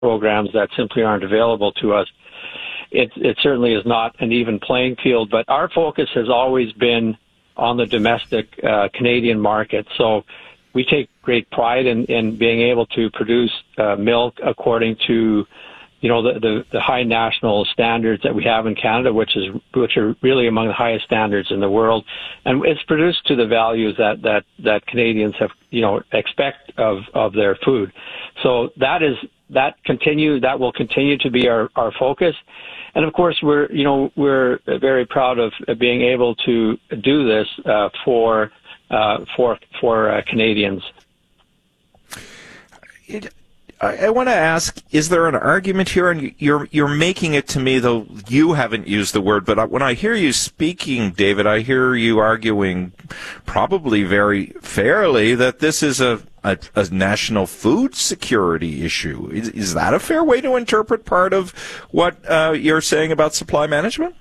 programs that simply aren't available to us. It certainly is not an even playing field, but our focus has always been on the domestic Canadian market. So we take great pride in being able to produce milk according to, the high national standards that we have in Canada, which are really among the highest standards in the world, and it's produced to the values that Canadians have, expect of their food. So that will continue to be our focus. And of course, we're very proud of being able to do this for Canadians. I want to ask: is there an argument here? And you're making it to me, though you haven't used the word. But when I hear you speaking, David, I hear you arguing, probably very fairly, that this is a national food security issue. Is that a fair way to interpret part of what you're saying about supply management?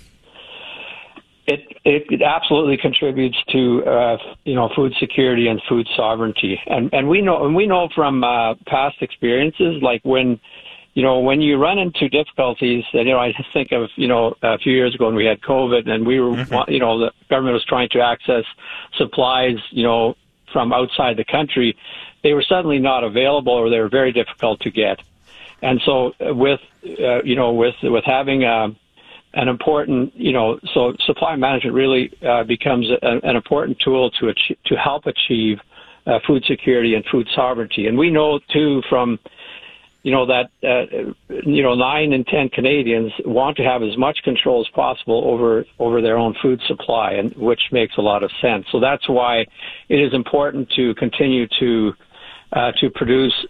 It absolutely contributes to food security and food sovereignty, and we know from past experiences, like when you run into difficulties, and I just think of a few years ago when we had COVID, and we were the government was trying to access supplies from outside the country. They were suddenly not available, or they were very difficult to get, and so with having an important, so supply management really becomes an important tool to help achieve food security and food sovereignty. And we know too from, that 9 in 10 Canadians want to have as much control as possible over their own food supply, and which makes a lot of sense. So that's why it is important to continue to produce,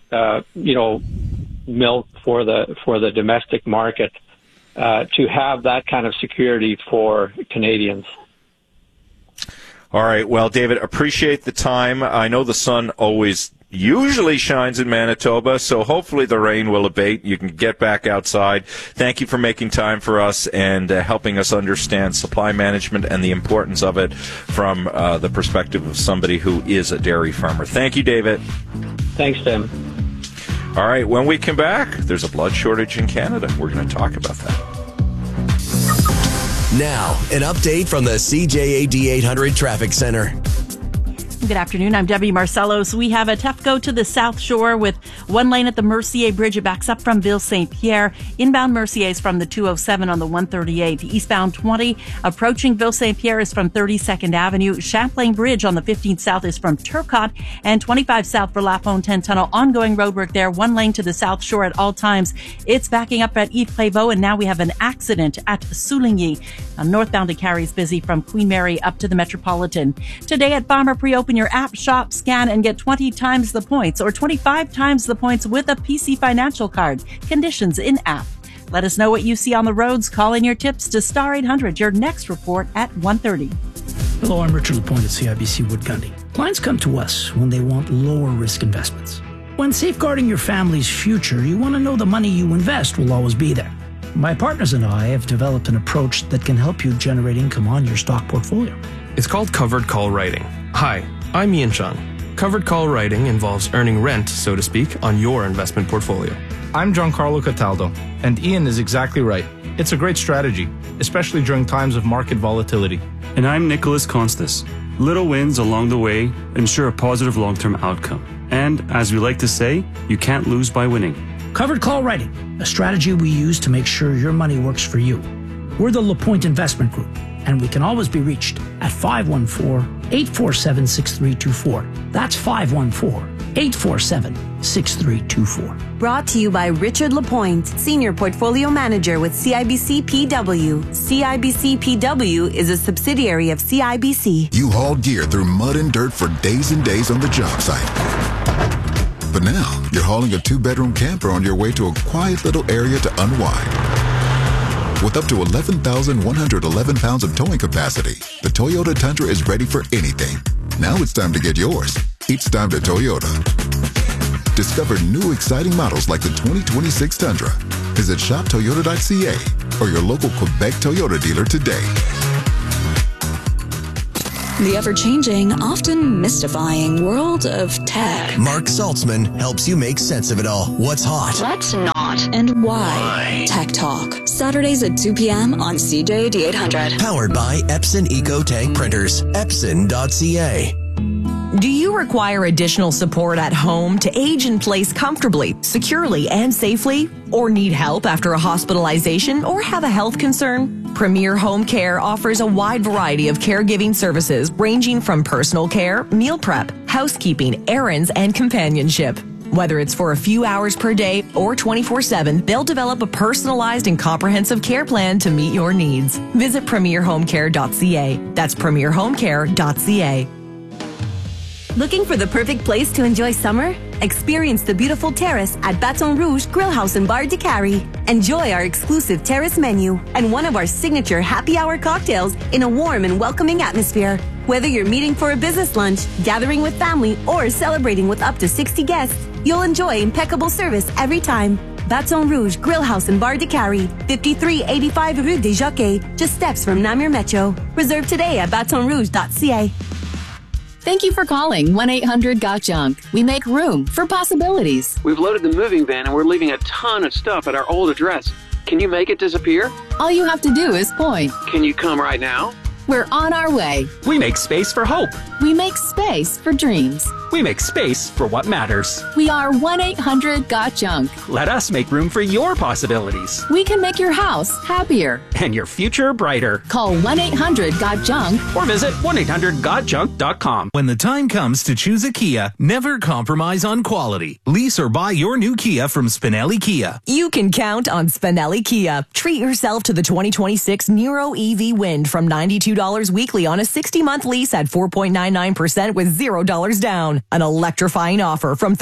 milk for the domestic market. To have that kind of security for Canadians. All right. Well, David, appreciate the time. I know the sun usually shines in Manitoba, so hopefully the rain will abate. You can get back outside. Thank you for making time for us and helping us understand supply management and the importance of it from the perspective of somebody who is a dairy farmer. Thank you, David. Thanks, Tim. All right, when we come back, there's a blood shortage in Canada. We're going to talk about that. Now, an update from the CJAD 800 Traffic Center. Good afternoon. I'm Debbie Marcellos. We have a tough go to the South Shore with one lane at the Mercier Bridge. It backs up from Ville St. Pierre. Inbound Mercier is from the 207 on the 138. Eastbound 20 approaching Ville St. Pierre is from 32nd Avenue. Champlain Bridge on the 15th South is from Turcotte, and 25 South for La Fontaine Tunnel. Ongoing roadwork there. One lane to the South Shore at all times. It's backing up at Yves Prévost, and now we have an accident at Souligny. Northbound to Carrie is busy from Queen Mary up to the Metropolitan. Today at Farmer Pre-Open your app, shop, scan, and get 20 times the points or 25 times the points with a PC Financial card. Conditions in app. Let us know what you see on the roads. Call in your tips to Star 800. Your next report at 1:30. Hello, I'm Richard Lapointe at CIBC Wood Gundy. Clients come to us when they want lower risk investments. When safeguarding your family's future, you want to know the money you invest will always be there. My partners and I have developed an approach that can help you generate income on your stock portfolio. It's called covered call writing. Hi, I'm Ian Chung. Covered call writing involves earning rent, so to speak, on your investment portfolio. I'm Giancarlo Cataldo, and Ian is exactly right. It's a great strategy, especially during times of market volatility. And I'm Nicholas Constas. Little wins along the way ensure a positive long-term outcome. And as we like to say, you can't lose by winning. Covered call writing, a strategy we use to make sure your money works for you. We're the LaPointe Investment Group, and we can always be reached at 514-847-6324. That's 514-847-6324. Brought to you by Richard Lapointe, Senior Portfolio Manager with CIBC PW. CIBC PW is a subsidiary of CIBC. You hauled gear through mud and dirt for days and days on the job site. But now, you're hauling a 2-bedroom camper on your way to a quiet little area to unwind. With up to 11,111 pounds of towing capacity, the Toyota Tundra is ready for anything. Now it's time to get yours. It's time to Toyota. Discover new exciting models like the 2026 Tundra. Visit shoptoyota.ca or your local Quebec Toyota dealer today. the ever-changing, often mystifying world of tech. Mark Saltzman helps you make sense of it all. What's hot? What's not? And why? Tech Talk. Saturdays at 2 p.m. on CJAD 800. Powered by Epson EcoTank Printers. Epson.ca. Do you require additional support at home to age in place comfortably, securely, and safely? Or need help after a hospitalization or have a health concern? Premier Home Care offers a wide variety of caregiving services ranging from personal care, meal prep, housekeeping, errands, and companionship. Whether it's for a few hours per day or 24/7, they'll develop a personalized and comprehensive care plan to meet your needs. Visit premierhomecare.ca. That's premierhomecare.ca. Looking for the perfect place to enjoy summer? Experience the beautiful terrace at Baton Rouge Grill House and Bar de Cary. Enjoy our exclusive terrace menu and one of our signature happy hour cocktails in a warm and welcoming atmosphere. Whether you're meeting for a business lunch, gathering with family, or celebrating with up to 60 guests, you'll enjoy impeccable service every time. Baton Rouge Grill House and Bar de Cary, 5385 Rue des Jockeys, just steps from Namur Metro. Reserve today at batonrouge.ca. Thank you for calling 1-800-GOT-JUNK. We make room for possibilities. We've loaded the moving van and we're leaving a ton of stuff at our old address. Can you make it disappear? All you have to do is point. Can you come right now? We're on our way. We make space for hope. We make space for dreams. We make space for what matters. We are 1-800-GOT-JUNK. Let us make room for your possibilities. We can make your house happier. And your future brighter. Call 1-800-GOT-JUNK. Or visit 1-800-GOT-JUNK.com. When the time comes to choose a Kia, never compromise on quality. Lease or buy your new Kia from Spinelli Kia. You can count on Spinelli Kia. Treat yourself to the 2026 Niro EV Wind from $92 weekly on a 60-month lease at 4.99% with $0 down. An electrifying offer from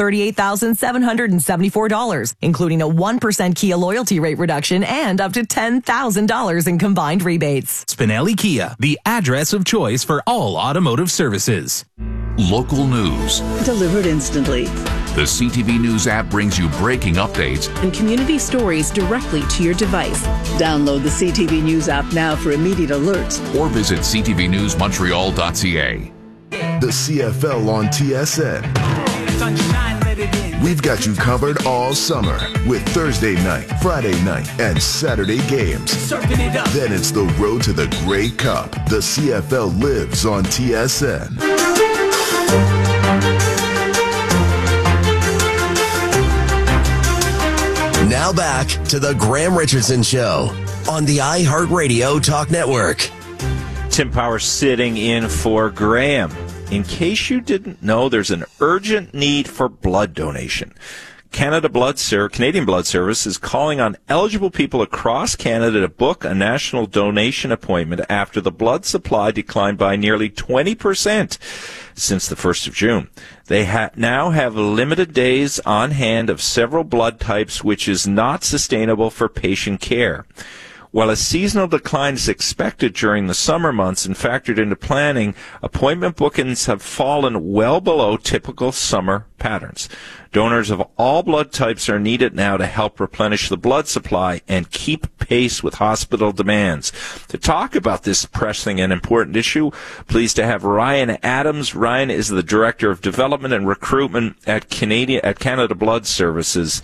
$38,774, including a 1% Kia loyalty rate reduction and up to $10,000 in combined rebates. Spinelli Kia, the address of choice for all automotive services. Local news. Delivered instantly. The CTV News app brings you breaking updates and community stories directly to your device. Download the CTV News app now for immediate alerts. Or visit ctvnewsmontreal.ca. The CFL on TSN. We've got you covered all summer with Thursday night, Friday night, and Saturday games. Then it's the road to the Grey Cup. The CFL lives on TSN. Now back to the Graham Richardson Show on the iHeartRadio Talk Network. Tim Powers sitting in for Graham. In case you didn't know, there's an urgent need for blood donation. Canadian Blood Service is calling on eligible people across Canada to book a national donation appointment after the blood supply declined by nearly 20% since the 1st of June. They now have limited days on hand of several blood types, which is not sustainable for patient care. While a seasonal decline is expected during the summer months and factored into planning, appointment bookings have fallen well below typical summer patterns. Donors of all blood types are needed now to help replenish the blood supply and keep pace with hospital demands. To talk about this pressing and important issue, pleased to have Ryan Adams. Ryan is the Director of Development and Recruitment at Canada Blood Services.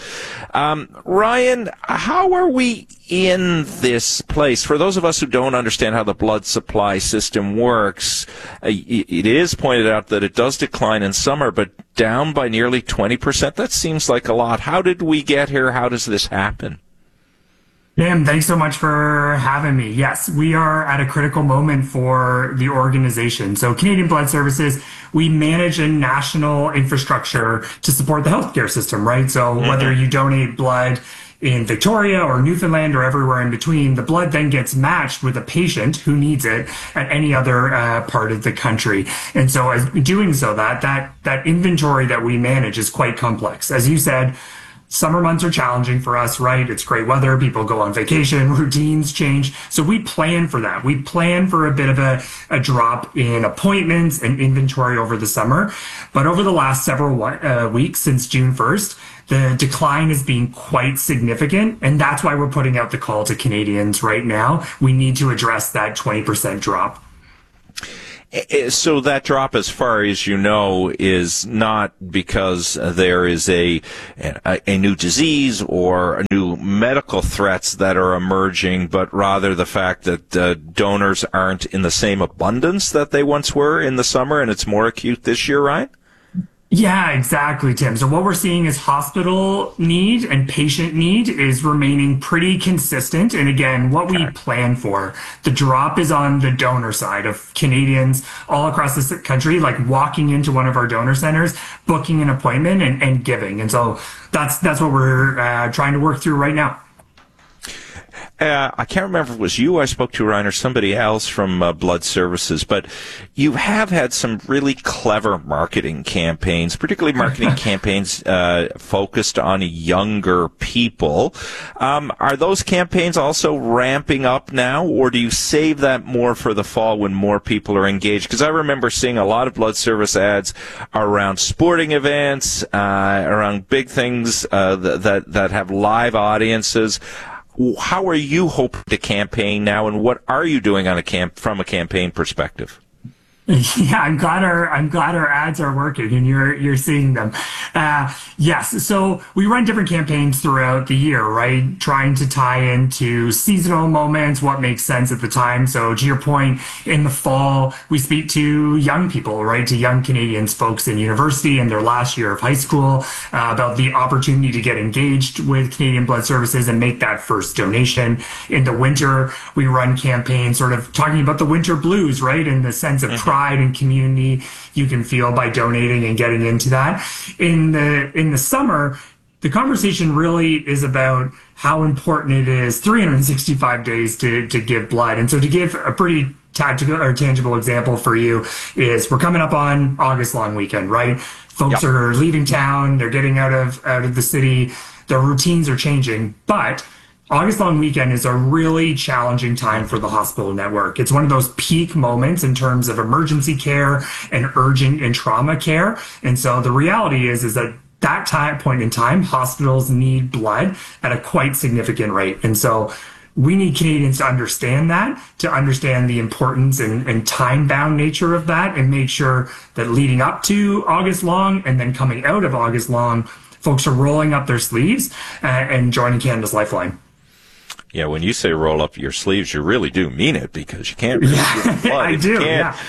Ryan, how are we in this place? For those of us who don't understand how the blood supply system works, it is pointed out that it does decline in summer, but down by nearly 20%. That seems like a lot. How did we get here? How does this happen? Jim, thanks so much for having me. Yes, we are at a critical moment for the organization. So Canadian Blood Services, we manage a national infrastructure to support the healthcare system, right? So whether you donate blood in Victoria or Newfoundland or everywhere in between, the blood then gets matched with a patient who needs it at any other part of the country. And so as doing so, that inventory that we manage is quite complex. As you said, summer months are challenging for us, right? It's great weather. People go on vacation. Routines change. So we plan for that. We plan for a bit of a drop in appointments and inventory over the summer. But over the last several weeks, since June 1st, the decline has been quite significant. And that's why we're putting out the call to Canadians right now. We need to address that 20% drop. So that drop, as far as you know, is not because there is a new disease or new medical threats that are emerging, but rather the fact that donors aren't in the same abundance that they once were in the summer, and it's more acute this year, Ryan? Yeah, exactly, Tim. So what we're seeing is hospital need and patient need is remaining pretty consistent. And again, what we plan for, the drop is on the donor side of Canadians all across the country, like walking into one of our donor centers, booking an appointment and giving. And so that's what we're trying to work through right now. I can't remember if it was you I spoke to, Ryan, or somebody else from Blood Services, but you have had some really clever marketing campaigns, particularly marketing campaigns focused on younger people. Are those campaigns also ramping up now, or do you save that more for the fall when more people are engaged? Because I remember seeing a lot of Blood Service ads around sporting events, around big things that have live audiences. How are you hoping to campaign now, and what are you doing on from a campaign perspective? Yeah, I'm glad our ads are working and you're seeing them. Yes, so we run different campaigns throughout the year, right? Trying to tie into seasonal moments, what makes sense at the time. So to your point, in the fall, we speak to young people, right? To young Canadians, folks in university and their last year of high school, about the opportunity to get engaged with Canadian Blood Services and make that first donation. In the winter, we run campaigns sort of talking about the winter blues, right? In the sense of pride and community you can feel by donating and getting into that. In the summer, the conversation really is about how important it is 365 days to give blood. And so to give a pretty tactical or tangible example for you is we're coming up on August long weekend, right? Folks are leaving town, they're getting out of the city, their routines are changing, but August long weekend is a really challenging time for the hospital network. It's one of those peak moments in terms of emergency care and urgent and trauma care. And so the reality is that point in time, hospitals need blood at a quite significant rate. And so we need Canadians to understand that, to understand the importance and time-bound nature of that, and make sure that leading up to August long and then coming out of August long, folks are rolling up their sleeves and joining Canada's Lifeline. Yeah, when you say roll up your sleeves, you really do mean it, because you can't really give blood. I do, yeah.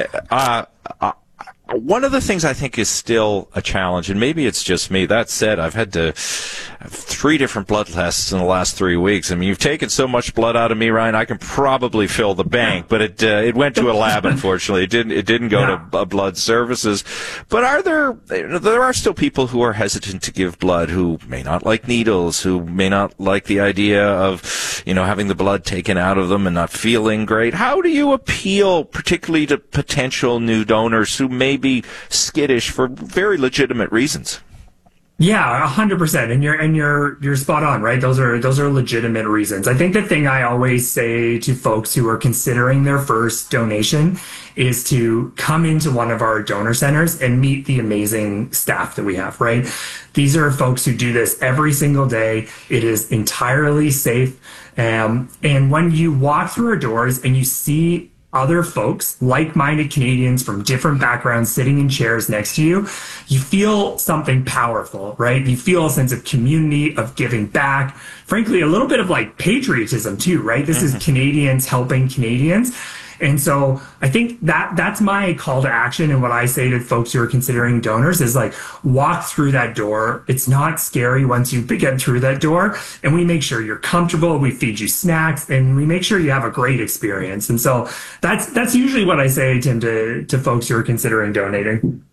One of the things I think is still a challenge, and maybe it's just me. That said, I've had to have 3 different blood tests in the last 3 weeks. I mean, you've taken so much blood out of me, Ryan, I can probably fill the bank, but it went to a lab, unfortunately. It didn't go to Blood Services. But there are still people who are hesitant to give blood, who may not like needles, who may not like the idea of, having the blood taken out of them and not feeling great. How do you appeal particularly to potential new donors who may be skittish for very legitimate reasons? Yeah, 100%. And you're spot on, right? Those are legitimate reasons. I think the thing I always say to folks who are considering their first donation is to come into one of our donor centers and meet the amazing staff that we have, right? These are folks who do this every single day. It is entirely safe. And when you walk through our doors and you see other folks, like-minded Canadians from different backgrounds sitting in chairs next to you, you feel something powerful, right? You feel a sense of community, of giving back, frankly, a little bit of like patriotism too, right? This is Canadians helping Canadians. And so I think that's my call to action. And what I say to folks who are considering donors is like, walk through that door. It's not scary once you get through that door. And we make sure you're comfortable. We feed you snacks and we make sure you have a great experience. And so that's usually what I say, Tim, to folks who are considering donating.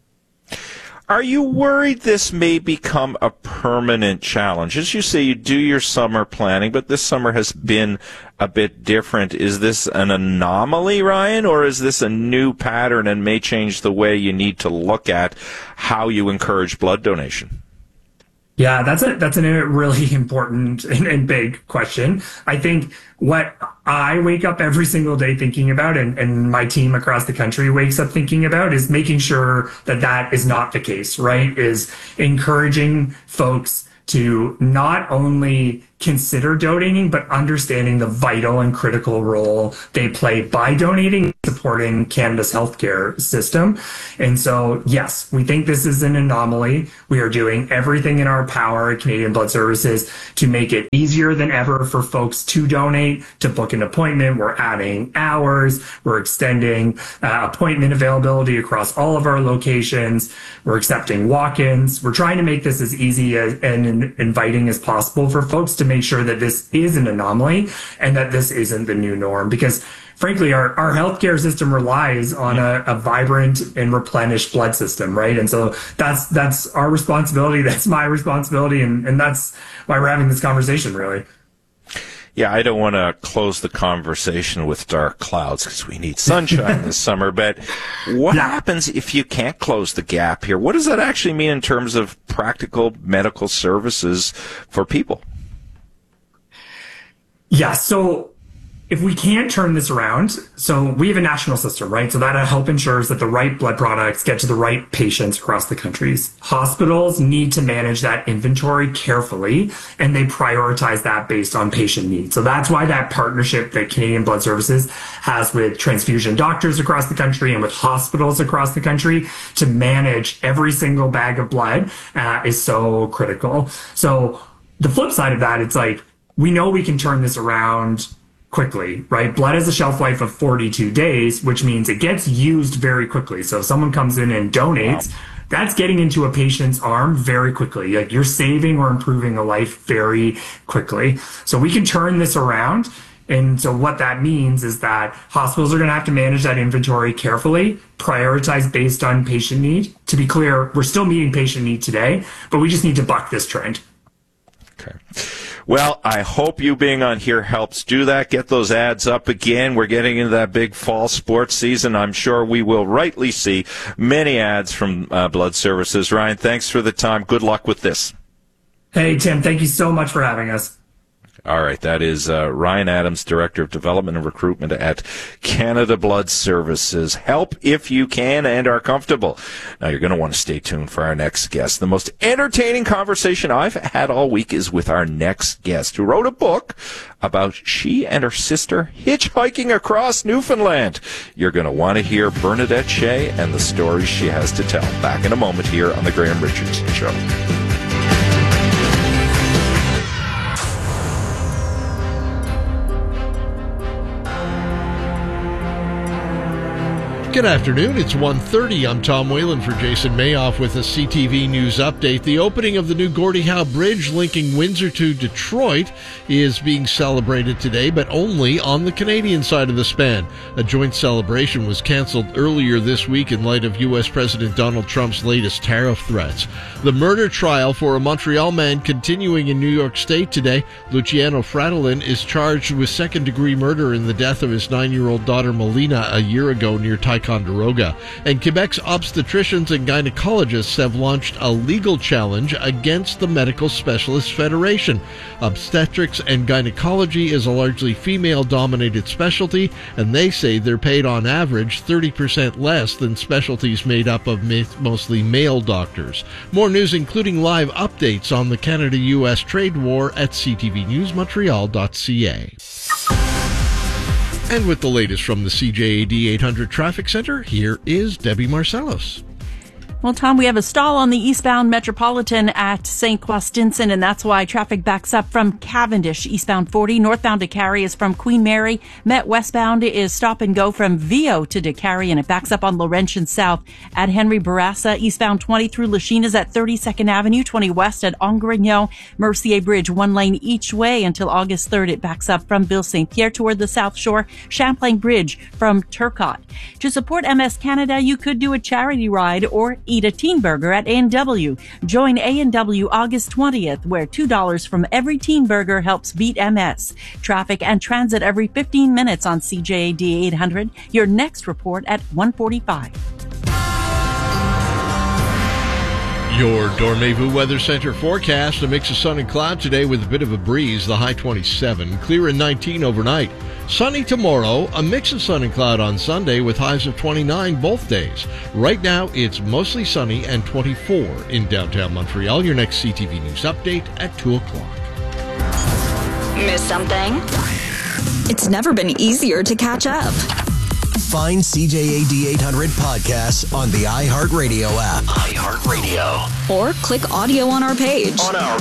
Are you worried this may become a permanent challenge? As you say, you do your summer planning, but this summer has been a bit different. Is this an anomaly, Ryan, or is this a new pattern and may change the way you need to look at how you encourage blood donation? Yeah, that's a really important and big question. I think what I wake up every single day thinking about, and my team across the country wakes up thinking about, is making sure that is not the case, right? Is encouraging folks to not only consider donating, but understanding the vital and critical role they play by donating and supporting Canada's healthcare system. And so, yes, we think this is an anomaly. We are doing everything in our power at Canadian Blood Services to make it easier than ever for folks to donate, to book an appointment. We're adding hours. We're extending appointment availability across all of our locations. We're accepting walk-ins. We're trying to make this as easy and inviting as possible for folks to make sure that this is an anomaly and that this isn't the new norm. Because frankly, our healthcare system relies on a vibrant and replenished blood system, right? And so that's our responsibility. That's my responsibility. And that's why we're having this conversation, really. Yeah, I don't want to close the conversation with dark clouds because we need sunshine this summer. But what happens if you can't close the gap here? What does that actually mean in terms of practical medical services for people? Yeah, so if we can't turn this around, so we have a national system, right? So that help ensures that the right blood products get to the right patients across the countries. Hospitals need to manage that inventory carefully, and they prioritize that based on patient needs. So that's why that partnership that Canadian Blood Services has with transfusion doctors across the country and with hospitals across the country to manage every single bag of blood is so critical. So the flip side of that, it's like, we know we can turn this around quickly, right? Blood has a shelf life of 42 days, which means it gets used very quickly. So if someone comes in and donates, that's getting into a patient's arm very quickly. Like, you're saving or improving a life very quickly. So we can turn this around. And so what that means is that hospitals are going to have to manage that inventory carefully, prioritize based on patient need. To be clear, we're still meeting patient need today, but we just need to buck this trend. Okay. Well, I hope you being on here helps do that. Get those ads up again. We're getting into that big fall sports season. I'm sure we will rightly see many ads from Blood Services. Ryan, thanks for the time. Good luck with this. Hey, Tim, thank you so much for having us. All right, that is Ryan Adams, Director of Development and Recruitment at Canada Blood Services. Help if you can and are comfortable. Now, you're going to want to stay tuned for our next guest. The most entertaining conversation I've had all week is with our next guest, who wrote a book about she and her sister hitchhiking across Newfoundland. You're going to want to hear Bernadette Shea and the stories she has to tell. Back in a moment here on The Graham Richardson Show. Good afternoon. It's 1:30. I'm Tom Whalen for Jason Mayoff with a CTV News update. The opening of the new Gordie Howe Bridge linking Windsor to Detroit is being celebrated today, but only on the Canadian side of the span. A joint celebration was canceled earlier this week in light of U.S. President Donald Trump's latest tariff threats. The murder trial for a Montreal man continuing in New York State today. Luciano Fratellin is charged with second-degree murder in the death of his 9-year-old daughter Melina a year ago near Ticonderoga. And Quebec's obstetricians and gynecologists have launched a legal challenge against the Medical Specialists Federation. Obstetrics and gynecology is a largely female-dominated specialty, and they say they're paid on average 30% less than specialties made up of mostly male doctors. More news, including live updates on the Canada-U.S. trade war at ctvnewsmontreal.ca. And with the latest from the CJAD 800 Traffic Center, here is Debbie Marcellos. Well, Tom, we have a stall on the eastbound Metropolitan at St. Croix Stinson, and that's why traffic backs up from Cavendish, eastbound 40. Northbound to Cary is from Queen Mary. Met westbound is stop and go from Vio to DeCary, and it backs up on Laurentian South at Henry Bourassa. Eastbound 20 through Lachine at 32nd Avenue, 20 west at Angrignon. Mercier Bridge, one lane each way until August 3rd. It backs up from Ville St. Pierre toward the South Shore. Champlain Bridge from Turcotte. To support MS Canada, you could do a charity ride or eat a teen burger at A&W. Join A&W August 20th, where $2 from every teen burger helps beat MS. Traffic and transit every 15 minutes on CJAD 800. Your next report at 1:45. Your Dormevu Weather Center forecast: a mix of sun and cloud today with a bit of a breeze, the high 27, clear and 19 overnight. Sunny tomorrow, a mix of sun and cloud on Sunday with highs of 29 both days. Right now, it's mostly sunny and 24 in downtown Montreal. Your next CTV News update at 2 o'clock. Miss something? It's never been easier to catch up. Find CJAD 800 podcasts on the iHeartRadio app. iHeartRadio. Or click audio on our page.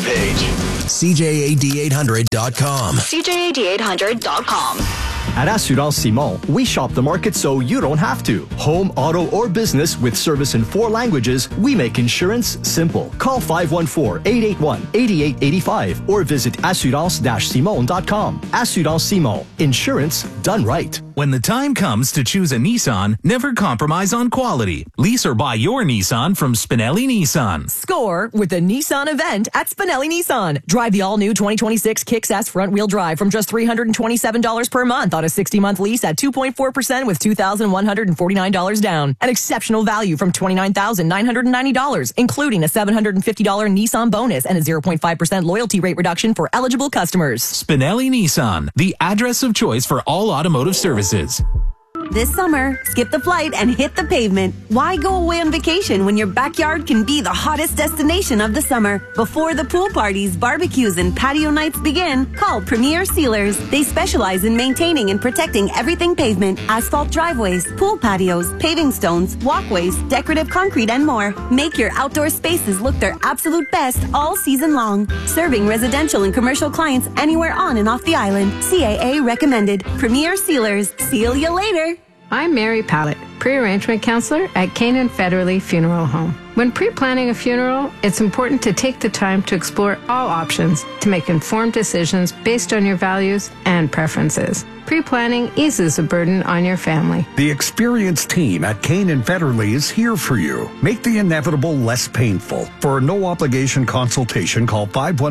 CJAD800.com. CJAD800.com. At Assurance Simon, we shop the market so you don't have to. Home, auto, or business with service in 4 languages, we make insurance simple. Call 514-881-8885 or visit assurance-simon.com. Assurance Simon. Insurance done right. When the time comes to choose a Nissan, never compromise on quality. Lease or buy your Nissan from Spinelli Nissan. Score with the Nissan event at Spinelli Nissan. Drive the all-new 2026 Kicks S front-wheel drive from just $327 per month on a 60-month lease at 2.4% with $2,149 down. An exceptional value from $29,990, including a $750 Nissan bonus and a 0.5% loyalty rate reduction for eligible customers. Spinelli Nissan, the address of choice for all automotive services. This summer, skip the flight and hit the pavement. Why go away on vacation when your backyard can be the hottest destination of the summer? Before the pool parties, barbecues, and patio nights begin, call Premier Sealers. They specialize in maintaining and protecting everything pavement, asphalt driveways, pool patios, paving stones, walkways, decorative concrete, and more. Make your outdoor spaces look their absolute best all season long. Serving residential and commercial clients anywhere on and off the island. CAA recommended. Premier Sealers. Seal you later. I'm Mary Pallett, pre-arrangement counselor at Canaan Federally Funeral Home. When pre-planning a funeral, it's important to take the time to explore all options to make informed decisions based on your values and preferences. Pre-planning eases the burden on your family. The experienced team at Canaan Federally is here for you. Make the inevitable less painful. For a no-obligation consultation, call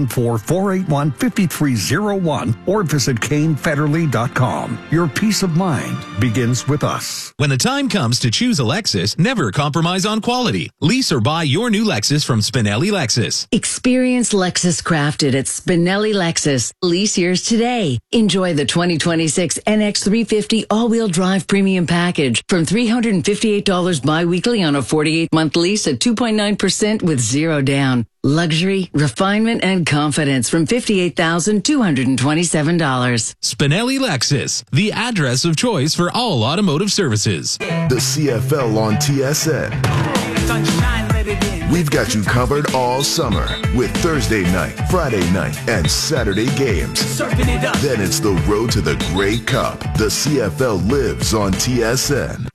514-481-5301 or visit canefederally.com. Your peace of mind begins with us. When the time comes to choose a Lexus, never compromise on quality. Lease or buy your new Lexus from Spinelli Lexus. Experience Lexus crafted at Spinelli Lexus. Lease yours today. Enjoy the 2026 NX350 all-wheel drive premium package from $358 bi-weekly on a 48-month lease at 2.9% with zero down. Luxury, refinement, and confidence from $58,227. Spinelli Lexus, the address of choice for all automotive services. The CFL on TSN. We've got you covered all summer with Thursday night, Friday night, and Saturday games. Then it's the road to the Grey Cup. The CFL lives on TSN.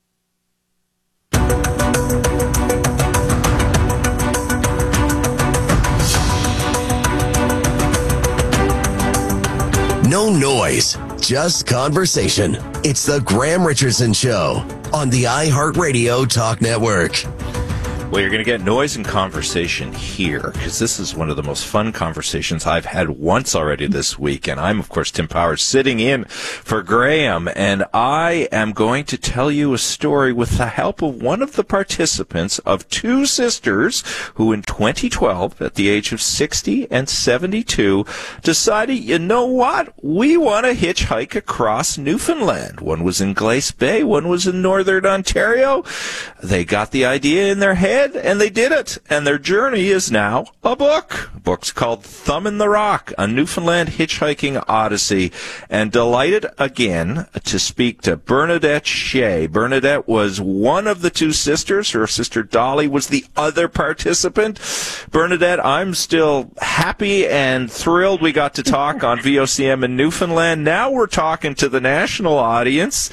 No noise, just conversation. It's the Graham Richardson Show on the iHeartRadio Talk Network. Well, you're going to get noise and conversation here because this is one of the most fun conversations I've had once already this week. And I'm, of course, Tim Powers sitting in for Graham. And I am going to tell you a story with the help of one of the participants of 2 sisters who in 2012, at the age of 60 and 72, decided, you know what? We want to hitchhike across Newfoundland. One was in Glace Bay. One was in Northern Ontario. They got the idea in their head. And they did it. And their journey is now a book. The book's called Thumb in the Rock, a Newfoundland Hitchhiking Odyssey. And delighted again to speak to Bernadette Shea. Bernadette was one of the 2 sisters. Her sister Dolly was the other participant. Bernadette, I'm still happy and thrilled we got to talk on VOCM in Newfoundland. Now we're talking to the national audience.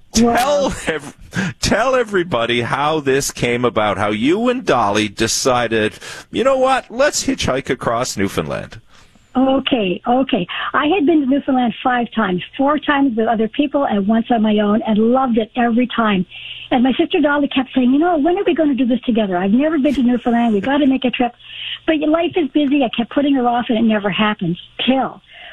Tell everybody how this came about, how you and Dolly decided, you know what, let's hitchhike across Newfoundland. Okay. I had been to Newfoundland 5 times, 4 times with other people and once on my own, and loved it every time. And my sister Dolly kept saying, you know, when are we going to do this together? I've never been to Newfoundland. We've got to make a trip. But life is busy. I kept putting her off, and it never happened. Till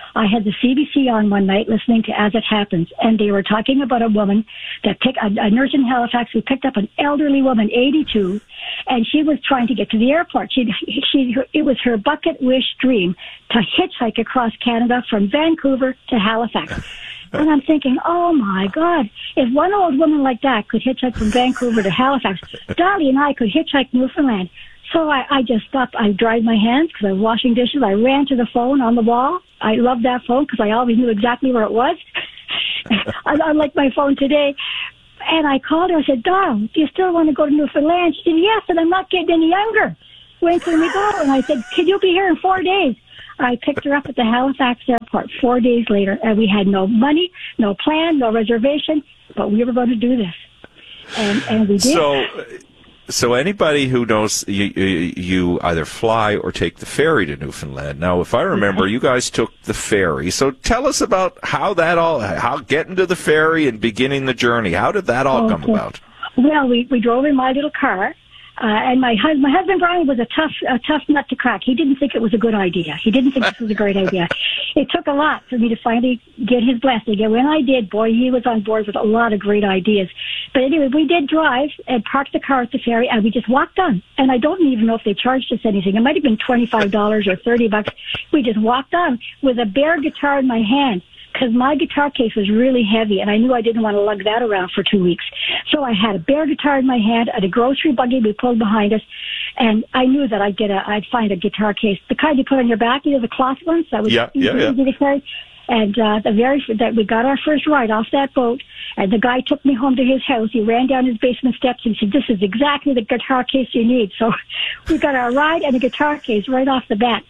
I had the CBC on one night listening to As It Happens, and they were talking about a woman that a nurse in Halifax who picked up an elderly woman, 82, and she was trying to get to the airport. It was her bucket wish dream to hitchhike across Canada from Vancouver to Halifax. And I'm thinking, oh my God, if one old woman like that could hitchhike from Vancouver to Halifax, Dolly and I could hitchhike Newfoundland. So I just stopped. I dried my hands because I was washing dishes. I ran to the phone on the wall. I loved that phone because I always knew exactly where it was. Unlike my phone today. And I called her. I said, Doll, do you still want to go to Newfoundland? She said, yes, and I'm not getting any younger. When can we go? And I said, can you be here in 4 days? I picked her up at the Halifax airport 4 days later, and we had no money, no plan, no reservation, but we were going to do this. And we did. So anybody who knows you either fly or take the ferry to Newfoundland. Now, if I remember, you guys took the ferry. So tell us about how getting to the ferry and beginning the journey. How did that all come about? Well, we drove in my little car. And my husband Brian was a tough nut to crack. He didn't think it was a good idea. He didn't think this was a great idea. It took a lot for me to finally get his blessing. And when I did, boy, he was on board with a lot of great ideas. But anyway, we did drive and park the car at the ferry, and we just walked on. And I don't even know if they charged us anything. It might have been $25 or $30. We just walked on with a bare guitar in my hand, because my guitar case was really heavy, and I knew I didn't want to lug that around for 2 weeks. So I had a bare guitar in my hand at a grocery buggy we pulled behind us, and I knew that I'd find a guitar case, the kind you put on your back, the cloth ones. That was easy to carry. And that we got our first ride off that boat, and the guy took me home to his house. He ran down his basement steps and said, "This is exactly the guitar case you need." So we got our ride and a guitar case right off the bat.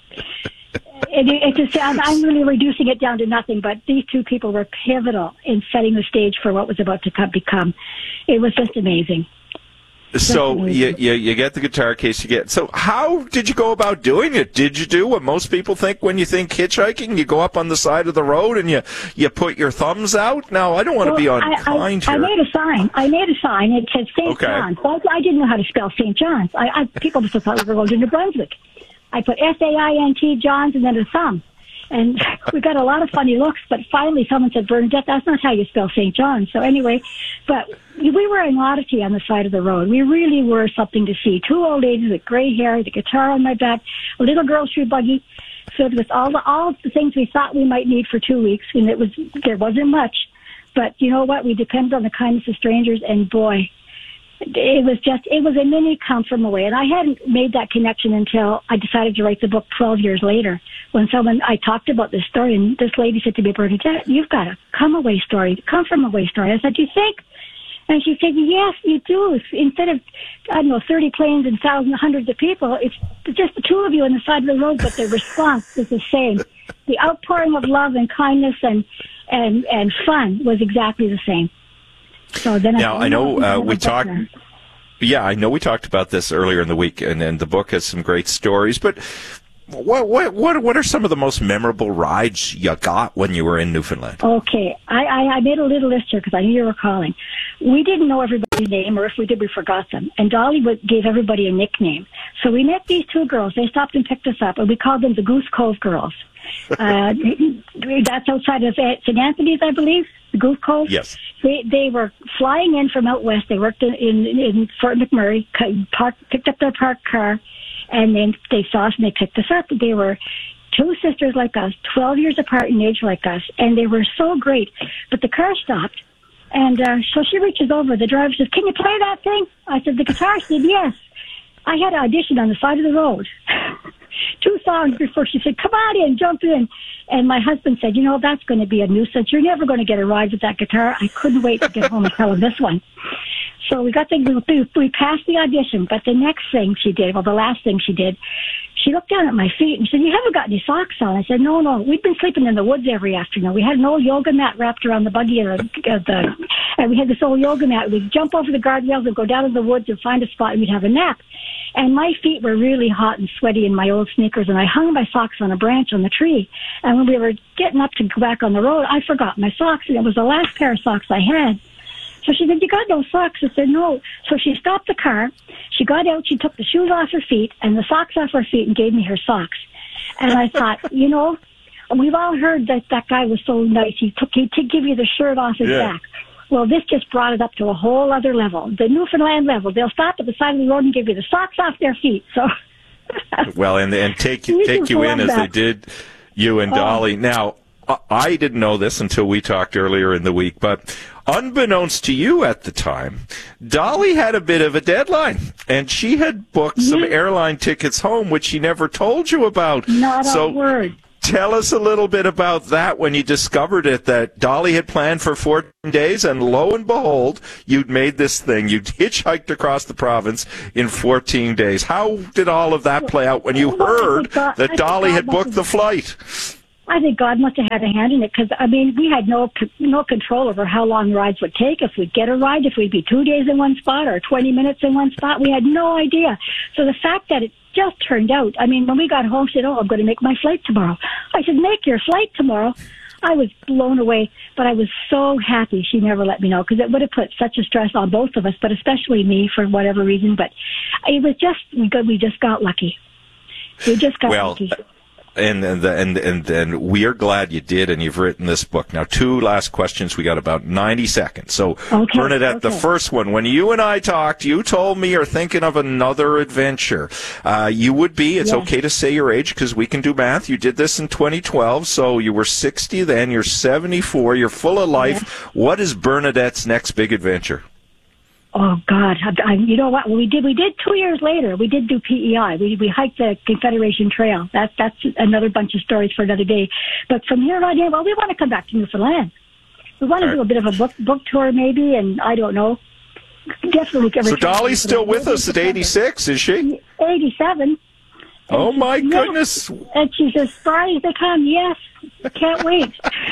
I'm really reducing it down to nothing, but these two people were pivotal in setting the stage for what was about to become. It was just amazing. So you get the guitar case, so how did you go about doing it? Did you do what most people think when you think hitchhiking? You go up on the side of the road and you put your thumbs out? Now, I don't want to be unkind here. I made a sign. It said St. John's. Well, I didn't know how to spell St. John's. People just thought we were going to New Brunswick. I put SAINT Johns and then a thumb. And we got a lot of funny looks, but finally someone said, Bernadette, that's not how you spell St. John. So anyway, but we were an oddity on the side of the road. We really were something to see. Two old ladies with gray hair, the guitar on my back, a little grocery buggy filled with all the things we thought we might need for 2 weeks. And there wasn't much. But you know what? We depended on the kindness of strangers, and boy, it was a mini come from away. And I hadn't made that connection until I decided to write the book 12 years later, when I talked about this story, and this lady said to me, Bernadette, you've got a come from away story. I said, do you think? And she said, yes, you do. Instead of, 30 planes and hundreds of people, it's just the two of you on the side of the road, but the response is the same. The outpouring of love and kindness and fun was exactly the same. So then I know we talked. Yeah, I know we talked about this earlier in the week, and the book has some great stories. But what are some of the most memorable rides you got when you were in Newfoundland? Okay, I made a little list here because I knew you were calling. We didn't know everybody's name, or if we did, we forgot them. And Dolly gave everybody a nickname. So we met these two girls. They stopped and picked us up, and we called them the Goose Cove Girls. That's outside of St. Anthony's, I believe. The Goose Cove. Yes. They were flying in from out west. They worked in Fort McMurray, picked up their parked car, and then they saw us and they picked us up. They were two sisters like us, 12 years apart in age like us, and they were so great. But the car stopped, and so she reaches over. The driver says, "Can you play that thing?" I said, "The guitar?" She said, "Yes." I had an audition on the side of the road. 2 songs before she said, "Come on in, jump in." And my husband said, that's going to be a nuisance. You're never going to get a ride with that guitar. I couldn't wait to get home and tell him this one. So we passed the audition. But the next thing she did, the last thing she did, she looked down at my feet and said, "You haven't got any socks on." I said, No. We've been sleeping in the woods every afternoon. We had an old yoga mat wrapped around the buggy and we had this old yoga mat. We'd jump over the guardrails and go down to the woods and find a spot and we'd have a nap. And my feet were really hot and sweaty in my old sneakers, and I hung my socks on a branch on the tree. And when we were getting up to go back on the road, I forgot my socks, and it was the last pair of socks I had. So she said, "You got no socks?" I said, "No." So she stopped the car. She got out. She took the shoes off her feet and the socks off her feet and gave me her socks. And I thought, we've all heard that guy was so nice. He'd give you the shirt off his back. Well, this just brought it up to a whole other level, the Newfoundland level. They'll stop at the side of the road and give you the socks off their feet. So, well, and take you in as they did you and Dolly. Now, I didn't know this until we talked earlier in the week, but unbeknownst to you at the time, Dolly had a bit of a deadline, and she had booked some airline tickets home, which she never told you about. Not a word. Tell us a little bit about that when you discovered it, that Dolly had planned for 14 days, and lo and behold, you'd made this thing. You'd hitchhiked across the province in 14 days. How did all of that play out when you heard that Dolly had booked the flight? I think God must have had a hand in it because, I mean, we had no control over how long rides would take, if we'd get a ride, if we'd be 2 days in one spot or 20 minutes in one spot. We had no idea. So the fact that it just turned out, I mean, when we got home, she said, I'm going to make my flight tomorrow. I said, make your flight tomorrow. I was blown away, but I was so happy she never let me know because it would have put such a stress on both of us, but especially me for whatever reason. But it was just, we just got lucky. We just got lucky. And we are glad you did, and you've written this book. Now, 2 last questions. We got about 90 seconds. So, Bernadette, the first one, when you and I talked, you told me you're thinking of another adventure. You would be, it's okay to say your age because we can do math. You did this in 2012, so you were 60 then, you're 74, you're full of life. Yeah. What is Bernadette's next big adventure? Oh God! You know what? Well, we did 2 years later. We did do PEI. We hiked the Confederation Trail. That's another bunch of stories for another day. But from here on in, well, we want to come back to Newfoundland. We want to do a bit of a book tour, maybe, and I don't know. Definitely. So Dolly's still with us at 86, is she? 87. Oh my goodness! And she's as spry as they come. Yes, can't wait.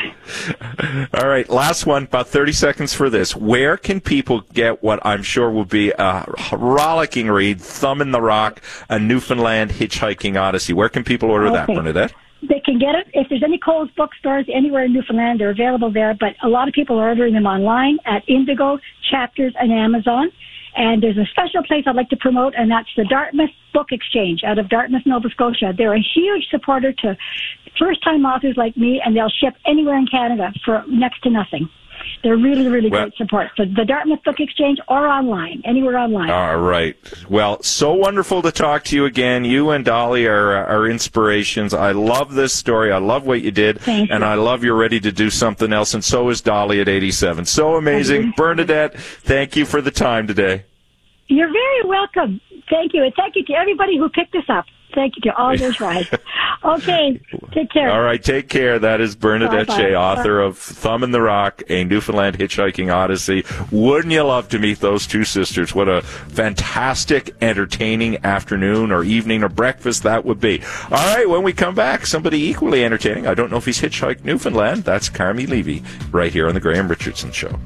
All right, last one. About 30 seconds for this. Where can people get what I'm sure will be a rollicking read, Thumb in the Rock, a Newfoundland hitchhiking odyssey? Where can people order that, Bernadette? They can get it if there's any Coles bookstores anywhere in Newfoundland. They're available there, but a lot of people are ordering them online at Indigo, Chapters, and Amazon. And there's a special place I'd like to promote, and that's the Dartmouth Book Exchange out of Dartmouth, Nova Scotia. They're a huge supporter to first-time authors like me, and they'll ship anywhere in Canada for next to nothing. They're really, really great support. So the Dartmouth Book Exchange or online, anywhere online. All right. Well, so wonderful to talk to you again. You and Dolly are inspirations. I love this story. I love what you did. Thank you. I love you're ready to do something else, and so is Dolly at 87. So amazing. Bernadette, thank you for the time today. You're very welcome. Thank you. And thank you to everybody who picked us up. Thank you to all those rides. Okay, take care. All right, take care. That is Bernadette Shea, author of Thumb in the Rock, a Newfoundland hitchhiking odyssey. Wouldn't you love to meet those two sisters? What a fantastic, entertaining afternoon or evening or breakfast that would be. All right, when we come back, somebody equally entertaining. I don't know if he's hitchhiked Newfoundland. That's Carmi Levy, right here on The Graham Richardson Show.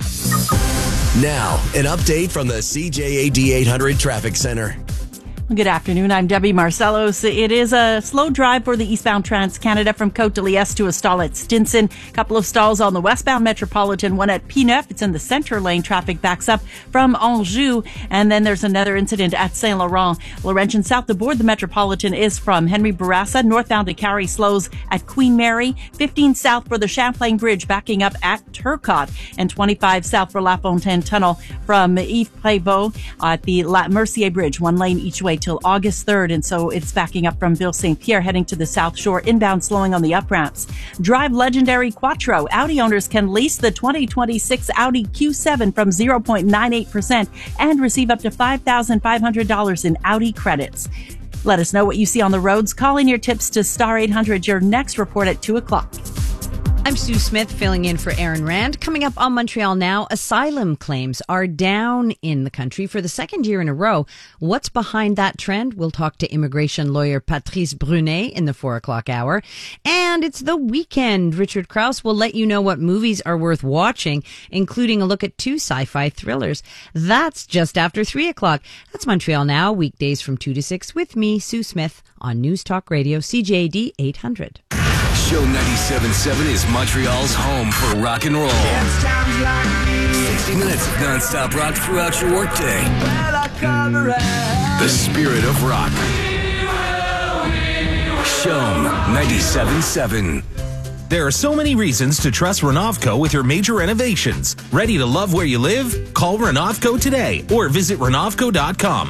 Now, an update from the CJAD 800 Traffic Center. Good afternoon. I'm Debbie Marcellos. It is a slow drive for the eastbound Trans-Canada from Côte de Liesse to a stall at Stinson. A couple of stalls on the westbound Metropolitan, one at P9. It's in the center lane. Traffic backs up from Anjou. And then there's another incident at Saint Laurent. Laurentian south aboard the Metropolitan is from Henry Bourassa. Northbound to Carrie slows at Queen Mary. 15 south for the Champlain Bridge backing up at Turcotte. And 25 south for La Fontaine Tunnel from Yves Prévost at the La Mercier Bridge. One lane each way till August 3rd, and so it's backing up from Ville St. Pierre heading to the South Shore, inbound slowing on the up ramps. Drive legendary Quattro. Audi owners can lease the 2026 Audi Q7 from 0.98% and receive up to $5,500 in Audi credits. Let us know what you see on the roads. Call in your tips to Star 800. Your next report at 2 o'clock. I'm Sue Smith filling in for Aaron Rand. Coming up on Montreal Now, asylum claims are down in the country for the second year in a row. What's behind that trend? We'll talk to immigration lawyer Patrice Brunet in the 4 o'clock hour. And it's the weekend. Richard Krause will let you know what movies are worth watching, including a look at 2 sci-fi thrillers. That's just after 3 o'clock. That's Montreal Now, weekdays from 2 to 6 with me, Sue Smith, on News Talk Radio, CJAD 800. Show 97.7 is Montreal's home for rock and roll. 60 minutes of non-stop rock throughout your workday. The spirit of rock. CHOM 97.7. There are so many reasons to trust Renovco with your major renovations. Ready to love where you live? Call Renovco today or visit Renovco.com.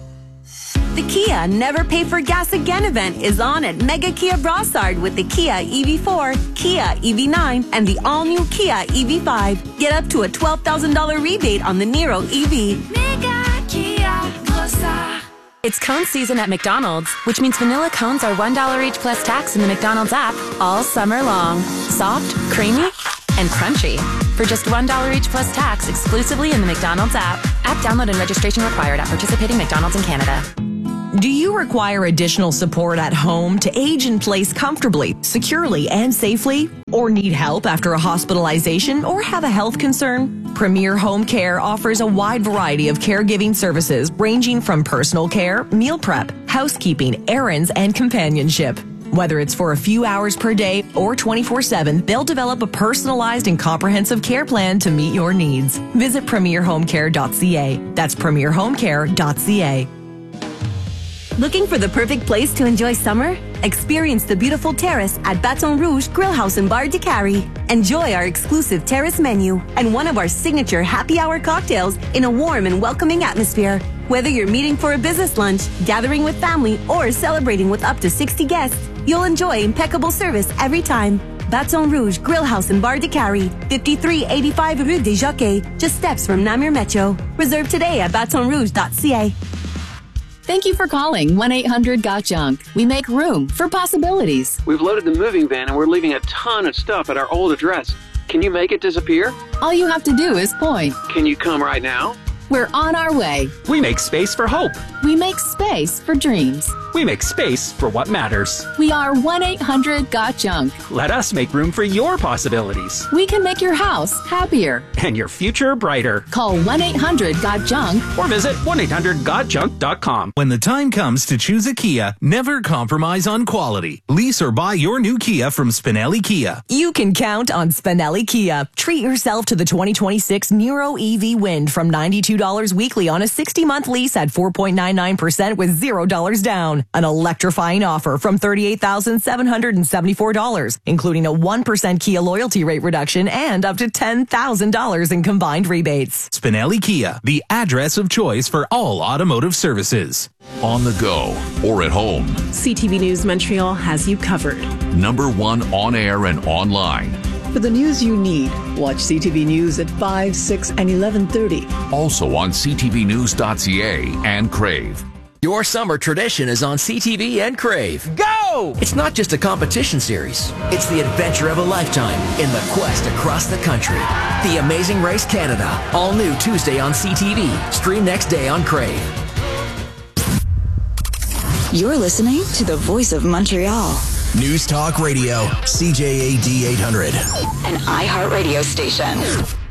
The Kia Never Pay for Gas Again event is on at Mega Kia Brossard with the Kia EV4, Kia EV9, and the all-new Kia EV5. Get up to a $12,000 rebate on the Niro EV. Mega Kia Brossard. It's cone season at McDonald's, which means vanilla cones are $1 each plus tax in the McDonald's app all summer long. Soft, creamy, and crunchy. For just $1 each plus tax exclusively in the McDonald's app. App download and registration required at participating McDonald's in Canada. Do you require additional support at home to age in place comfortably, securely, and safely? Or need help after a hospitalization or have a health concern? Premier Home Care offers a wide variety of caregiving services ranging from personal care, meal prep, housekeeping, errands, and companionship. Whether it's for a few hours per day or 24/7, they'll develop a personalized and comprehensive care plan to meet your needs. Visit premierhomecare.ca. That's premierhomecare.ca. Looking for the perfect place to enjoy summer? Experience the beautiful terrace at Baton Rouge Grill House and Bar de Cary. Enjoy our exclusive terrace menu and one of our signature happy hour cocktails in a warm and welcoming atmosphere. Whether you're meeting for a business lunch, gathering with family, or celebrating with up to 60 guests, you'll enjoy impeccable service every time. Baton Rouge Grill House and Bar de Cary, 5385 Rue des Jockeys, just steps from Namur Metro. Reserve today at batonrouge.ca. Thank you for calling 1-800-GOT-JUNK. We make room for possibilities. We've loaded the moving van and we're leaving a ton of stuff at our old address. Can you make it disappear? All you have to do is point. Can you come right now? We're on our way. We make space for hope. We make space for dreams. We make space for what matters. We are 1-800-GOT-JUNK. Let us make room for your possibilities. We can make your house happier. And your future brighter. Call 1-800-GOT-JUNK. Or visit 1-800-GOT-JUNK.com. When the time comes to choose a Kia, never compromise on quality. Lease or buy your new Kia from Spinelli Kia. You can count on Spinelli Kia. Treat yourself to the 2026 Niro EV Wind from $92 weekly on a 60-month lease at 4.99% with $0 down. An electrifying offer from $38,774, including a 1% Kia loyalty rate reduction and up to $10,000 in combined rebates. Spinelli Kia, the address of choice for all automotive services. On the go or at home. CTV News Montreal has you covered. #1 on air and online. For the news you need, watch CTV News at 5, 6, and 11:30. Also on ctvnews.ca and Crave. Your summer tradition is on CTV and Crave. Go! It's not just a competition series. It's the adventure of a lifetime in the quest across the country. The Amazing Race Canada. All new Tuesday on CTV. Stream next day on Crave. You're listening to the Voice of Montreal. News Talk Radio, CJAD 800. An iHeartRadio station.